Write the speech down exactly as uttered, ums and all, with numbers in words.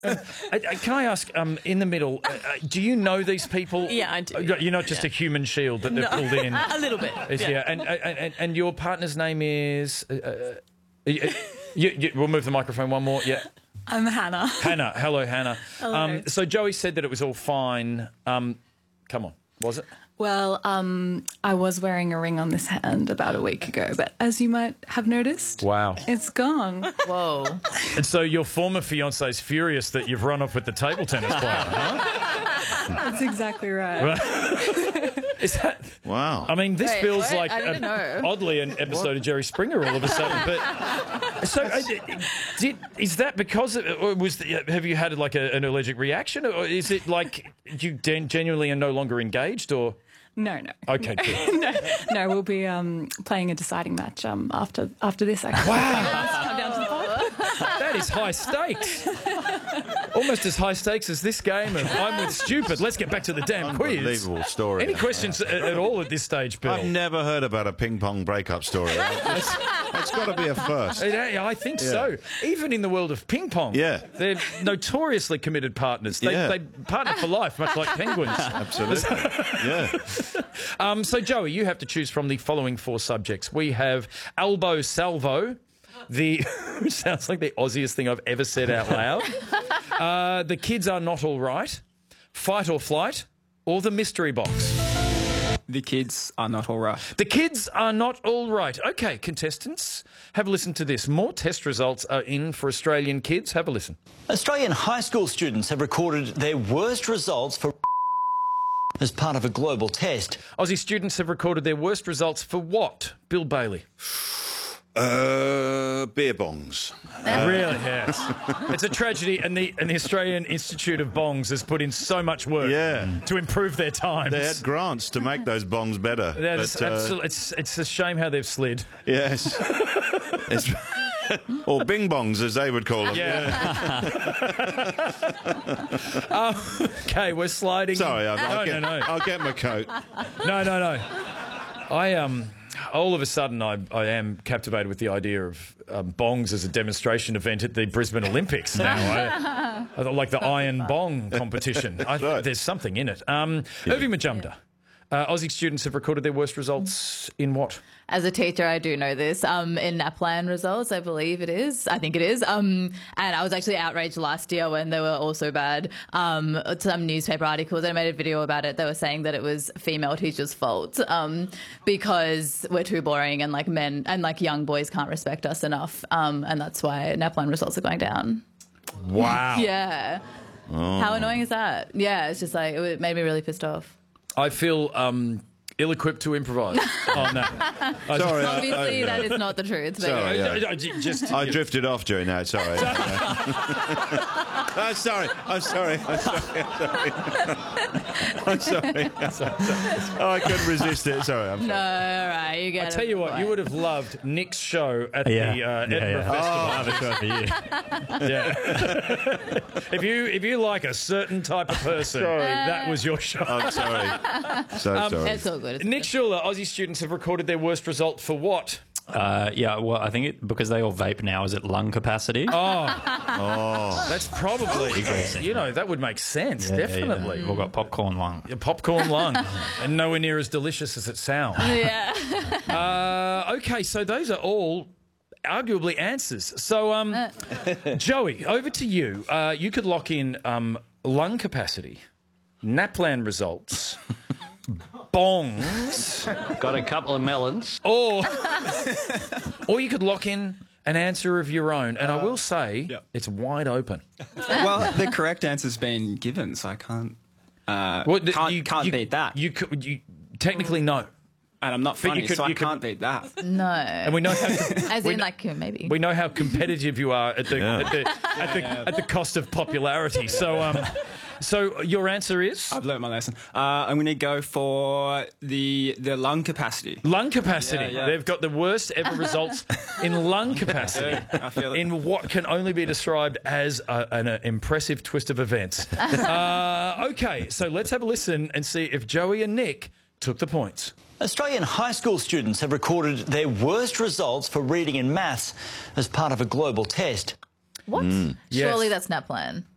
Uh, uh, can I ask, um, in the middle, uh, uh, do you know these people? Yeah, I do. Uh, You're not just yeah. a human shield that they've No. pulled in. A little bit. Is Yeah. here. And, uh, and and your partner's name is. Uh, uh, you, you, we'll move the microphone one more. Yeah. I'm Hannah. Hannah. Hello, Hannah. Hello. Um, so Joey said that it was all fine. Um, come on, was it? Well, um, I was wearing a ring on this hand about a week ago, but as you might have noticed, Wow. it's gone. Whoa. And so your former fiance is furious that you've run off with the table tennis player, huh? That's exactly right. Is that? Wow. I mean, this Wait, feels what? like I didn't a- know. oddly an episode of Jerry Springer all of a sudden. But so, uh, did is that because of, or was the, have you had like a, an allergic reaction, or is it like you gen- genuinely are no longer engaged, or? No, no. Okay, good. no, no, we'll be um, playing a deciding match um, after after this. Actually. Wow. Come down to the pub. That is high stakes. Almost as high stakes as this game of I'm with stupid. Let's get back to the damn quiz. Unbelievable story. Any questions at, at all at this stage, Bill? I've never heard about a ping pong breakup story. It's, it's got to be a first. Yeah, I think Yeah. so. Even in the world of ping pong, Yeah. they're notoriously committed partners. They, Yeah. they partner for life, much like penguins. Absolutely. Yeah. Um, so, Joey, you have to choose from the following four subjects. We have elbow salvo, the which sounds like the Aussiest thing I've ever said out loud. Uh, the kids are not all right, fight or flight, or the mystery box. The kids are not all right. The kids are not all right. Okay, contestants, have a listen to this. More test results are in for Australian kids. Have a listen. Australian high school students have recorded their worst results for as part of a global test. Aussie students have recorded their worst results for what? Bill Bailey. Uh, beer bongs. Really, yes. It's a tragedy, and the and the Australian Institute of Bongs has put in so much work Yeah. to improve their times. They had grants to make those bongs better. Yeah, it's, but, uh, absolute- it's, it's a shame how they've slid. Yes. It's, or bing bongs, as they would call them. Yeah. um, okay, we're sliding. Sorry, I'll, I'll, no, get, no, no, I'll get my coat. no, no, no. I um. All of a sudden, I, I am captivated with the idea of um, bongs as a demonstration event at the Brisbane Olympics now. I, I like the iron bong competition. I, right. There's something in it. Um, Irving Majumdar. Uh, Aussie students have recorded their worst results in what? As a teacher, I do know this. Um, in NAPLAN results, I believe it is. I think it is. Um, and I was actually outraged last year when they were all so bad. Um, some newspaper articles, I made a video about it. They were saying that it was female teachers' fault um, because we're too boring and like men and like young boys can't respect us enough. Um, and that's why NAPLAN results are going down. Wow. Yeah. How annoying is that? Yeah, it's just like, it made me really pissed off. I feel um, ill-equipped to improvise on that. I- Sorry, I- Obviously, I- that is not the truth. But Sorry, yeah. yeah. I- I- just, I drifted off during that, sorry. I'm sorry, I'm sorry, I'm sorry, I'm sorry. I'm sorry. Oh, I couldn't resist it, sorry. I'm sorry. No, all right, you get I it. tell you what, you would have loved Nick's show at the uh, Edinburgh Festival. Yeah. if you if you like a certain type of person, that was your show. I'm sorry. So sorry. It's all good. It's Nick Schuler, Aussie students have recorded their worst result for what? Uh, yeah, well, I think it, because they all vape now, is it lung capacity? Oh, That's probably, you know, that would make sense, Yeah, yeah, definitely. yeah. We've got popcorn lung. A popcorn lung, and nowhere near as delicious as it sounds. Yeah. Uh, okay, so those are all arguably answers. So, um, Joey, over to you. Uh, you could lock in um, lung capacity, NAPLAN results, bongs, Got a couple of melons. or or you could lock in an answer of your own. And I will say, yep. it's wide open. Well, the correct answer's been given, so I can't uh, Well, th- can't, you- can't you- beat that. You could, you technically no, and I'm not you funny, could- so I you could- can't beat that. No. and we know how. As we in, kn- like, maybe. We know how competitive you are at the at the at the, at the cost of popularity. So, um, so your answer is I've learnt my lesson. Uh, I'm going to go for the the lung capacity. lung capacity. Yeah, yeah. They've got the worst ever results in lung capacity. I feel it. In what can only be described as a, an uh, impressive twist of events. uh, okay, so let's have a listen and see if Joey and Nick took the points. Australian high school students have recorded their worst results for reading and maths as part of a global test. What? Yes. Surely that's NAPLAN.